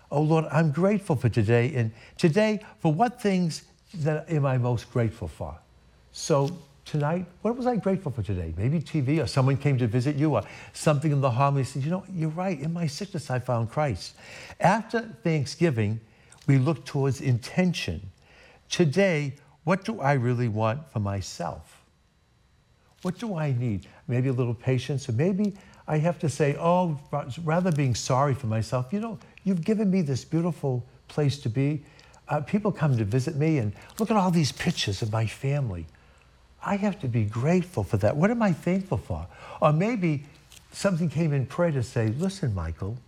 Oh Lord, I'm grateful for today. And today, for what things that am I most grateful for? So tonight, what was I grateful for today? Maybe TV, or someone came to visit you, or something in the homily said, you know, you're right, in my sickness I found Christ. After Thanksgiving, we look towards intention. Today, what do I really want for myself? What do I need? Maybe a little patience, or maybe I have to say, oh, rather being sorry for myself, you know, you've given me this beautiful place to be. People come to visit me and look at all these pictures of my family. I have to be grateful for that. What am I thankful for? Or maybe something came in prayer to say, listen, Michael,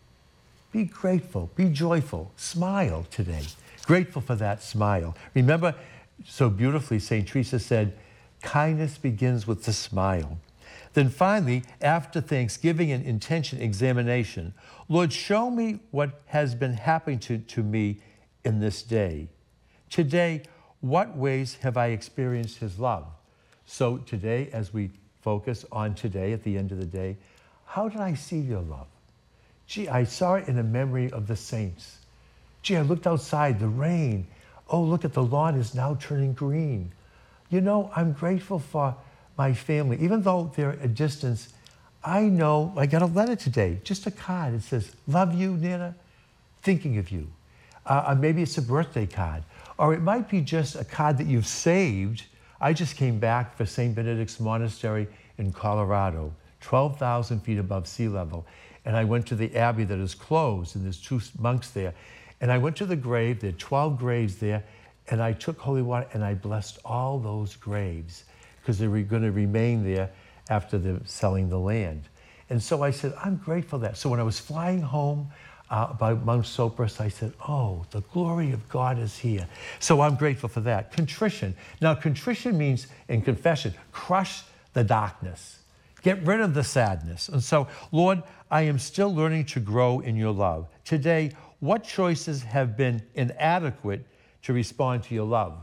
be grateful, be joyful, smile today. Grateful for that smile. Remember, so beautifully, St. Teresa said, kindness begins with the smile. Then finally, after Thanksgiving and intention examination, Lord, show me what has been happening to me in this day. Today, what ways have I experienced his love? So today, as we focus on today at the end of the day, how did I see your love? Gee, I saw it in a memory of the saints. Gee, I looked outside, the rain. Oh, look at the lawn is now turning green. You know, I'm grateful for my family. Even though they're a distance, I know I got a letter today, just a card. It says, love you, Nana, thinking of you. Or maybe it's a birthday card. Or it might be just a card that you've saved. I just came back for St. Benedict's Monastery in Colorado, 12,000 feet above sea level. And I went to the abbey that is closed, and there's 2 monks there. And I went to the grave, there are 12 graves there, and I took holy water and I blessed all those graves because they were going to remain there after the selling the land. And so I said, I'm grateful for that. So when I was flying home by Mount Sopris, I said, oh, the glory of God is here. So I'm grateful for that. Contrition. Now, contrition means, in confession, crush the darkness. Get rid of the sadness. And so, Lord, I am still learning to grow in your love. Today, what choices have been inadequate to respond to your love?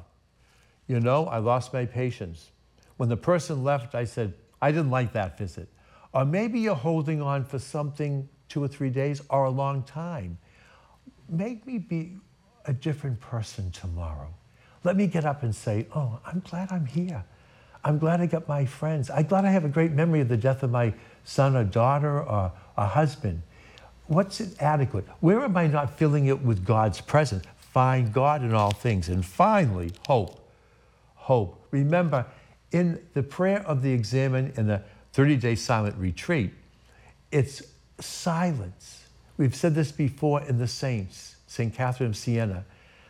You know, I lost my patience. When the person left, I said, I didn't like that visit. Or maybe you're holding on for something 2 or 3 days or a long time. Make me be a different person tomorrow. Let me get up and say, oh, I'm glad I'm here. I'm glad I got my friends. I'm glad I have a great memory of the death of my son or daughter or a husband. What's inadequate? Where am I not filling it with God's presence? Find God in all things. And finally, hope. Hope. Remember, in the prayer of the examen in the 30-day silent retreat, it's silence. We've said this before in the saints, St. Catherine of Siena.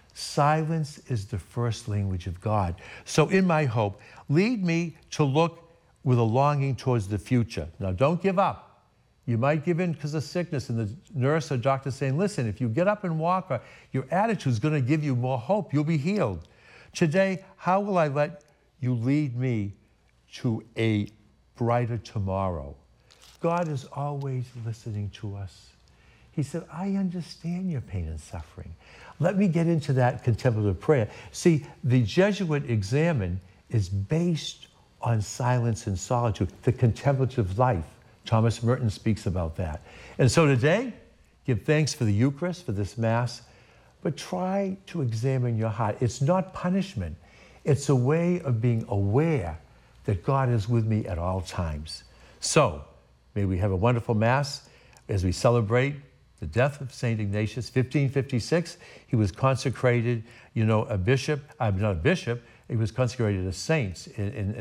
Silence is the first language of God. So in my hope, lead me to look with a longing towards the future. Now, don't give up. You might give in because of sickness, and the nurse or doctor saying, listen, if you get up and walk, your attitude is going to give you more hope. You'll be healed. Today, how will I let you lead me to a brighter tomorrow? God is always listening to us. He said, I understand your pain and suffering. Let me get into that contemplative prayer. See, the Jesuit examen is based on silence and solitude, the contemplative life. Thomas Merton speaks about that. And so today, give thanks for the Eucharist, for this Mass, but try to examine your heart. It's not punishment. It's a way of being aware that God is with me at all times. So, may we have a wonderful Mass as we celebrate the death of St. Ignatius, 1556. He was consecrated, a bishop, not a bishop, he was consecrated as saints in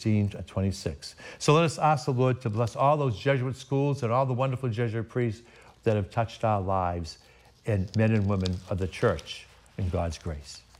1626. So let us ask the Lord to bless all those Jesuit schools and all the wonderful Jesuit priests that have touched our lives and men and women of the church in God's grace.